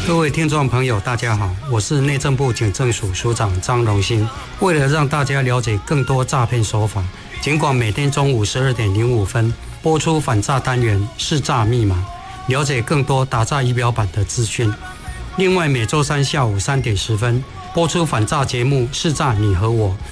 各位听众朋友，大家好，我是内政部警政署署长张荣兴。为了让大家了解更多诈骗手法，尽管每天中午12点05分播出反诈单元识诈密码，了解更多打诈仪表板的资讯。另外，每周三下午3点10分播出反诈节目识诈你和我，